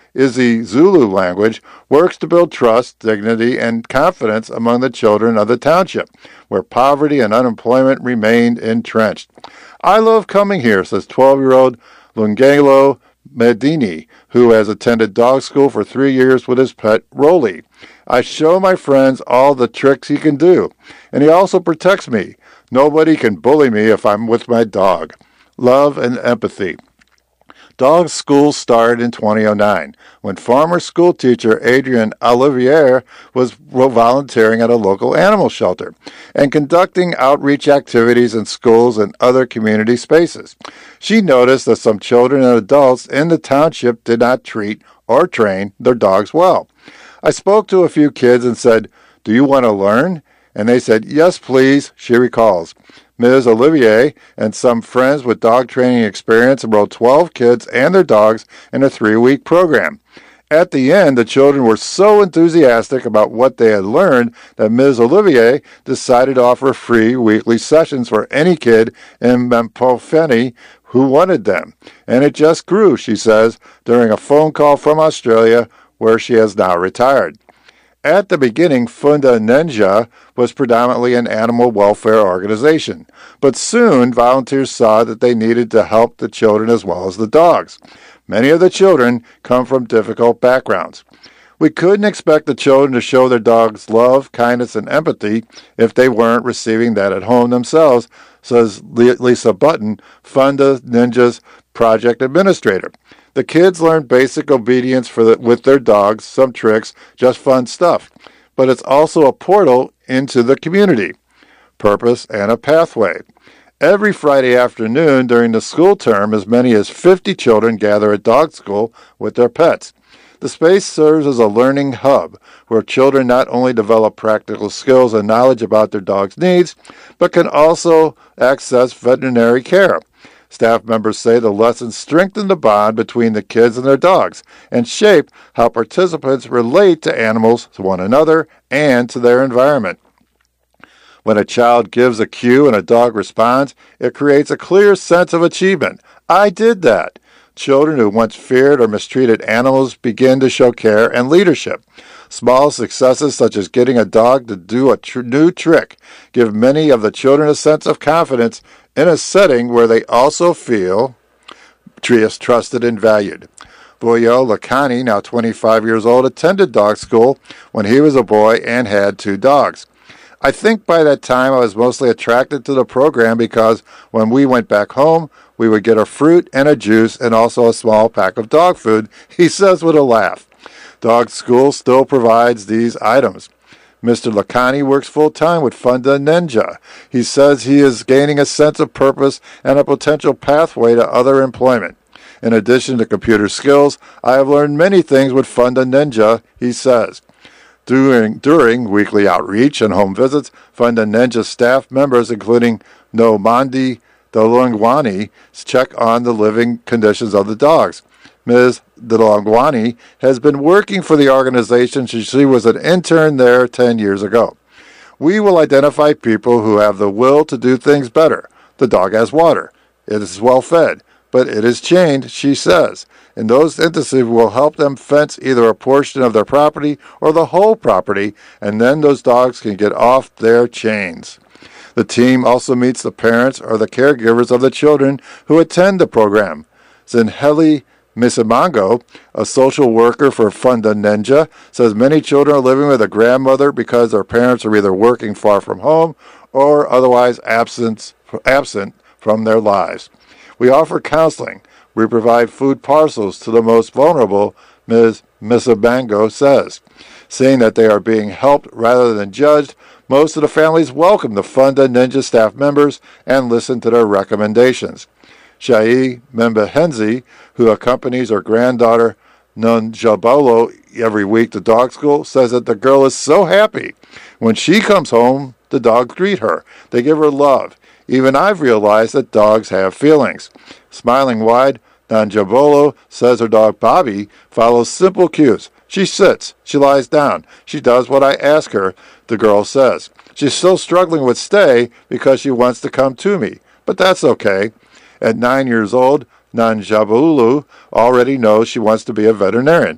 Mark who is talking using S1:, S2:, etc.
S1: is the Zulu language, works to build trust, dignity, and confidence among the children of the township, where poverty and unemployment remained entrenched. I love coming here, says 12-year-old Lungelo Medini, who has attended dog school for 3 years with his pet, Rolly. I show my friends all the tricks he can do, and he also protects me. Nobody can bully me if I'm with my dog. Love and empathy. Dog school started in 2009 when former school teacher Adrienne Olivier was volunteering at a local animal shelter and conducting outreach activities in schools and other community spaces. She noticed that some children and adults in the township did not treat or train their dogs well. I spoke to a few kids and said, "Do you want to learn?" And they said, "Yes, please," she recalls. Ms. Olivier and some friends with dog training experience enrolled 12 kids and their dogs in a 3-week program. At the end, the children were so enthusiastic about what they had learned that Ms. Olivier decided to offer free weekly sessions for any kid in Mpofeni who wanted them. And it just grew, she says, during a phone call from Australia, where she has now retired. At the beginning, Funda Nenja was predominantly an animal welfare organization, but soon volunteers saw that they needed to help the children as well as the dogs. Many of the children come from difficult backgrounds. We couldn't expect the children to show their dogs love, kindness, and empathy if they weren't receiving that at home themselves, says Lisa Button, Funda Ninja's project administrator. The kids learn basic obedience with their dogs, some tricks, just fun stuff. But it's also a portal into the community, purpose, and a pathway. Every Friday afternoon during the school term, as many as 50 children gather at dog school with their pets. The space serves as a learning hub where children not only develop practical skills and knowledge about their dog's needs, but can also access veterinary care. Staff members say the lessons strengthen the bond between the kids and their dogs and shape how participants relate to animals, to one another, and to their environment. When a child gives a cue and a dog responds, it creates a clear sense of achievement. I did that. Children who once feared or mistreated animals begin to show care and leadership. Small successes such as getting a dog to do a new trick give many of the children a sense of confidence in a setting where they also feel trusted and valued. Voyo Lakani, now 25 years old, attended dog school when he was a boy and had 2 dogs. I think by that time I was mostly attracted to the program because when we went back home, we would get a fruit and a juice and also a small pack of dog food, he says with a laugh. Dog school still provides these items. Mr. Lakani works full-time with Funda Ninja. He says he is gaining a sense of purpose and a potential pathway to other employment. In addition to computer skills, I have learned many things with Funda Ninja, he says. During weekly outreach and home visits, Funda Ninja staff members, including Nomandi Delongwani, check on the living conditions of the dogs. Ms. Delongwani has been working for the organization since she was an intern there 10 years ago. We will identify people who have the will to do things better. The dog has water. It is well fed, but it is chained, she says. In those instances, we will help them fence either a portion of their property or the whole property, and then those dogs can get off their chains. The team also meets the parents or the caregivers of the children who attend the program. Zinheli Misimango, a social worker for Funda Ninja, says many children are living with a grandmother because their parents are either working far from home or otherwise absent from their lives. We offer counseling. We provide food parcels to the most vulnerable, Ms. Misimango says. Seeing that they are being helped rather than judged, most of the families welcome the Funda Ninja staff members and listen to their recommendations. Shai Membehenzi, who accompanies her granddaughter Nunjabolo every week to dog school, says that the girl is so happy. When she comes home, the dogs greet her. They give her love. Even I've realized that dogs have feelings. Smiling wide, Nunjabolo says her dog Bobby follows simple cues. She sits. She lies down. She does what I ask her, the girl says. She's still struggling with stay because she wants to come to me, but that's okay. At 9 years old, Nanjabulu already knows she wants to be a veterinarian.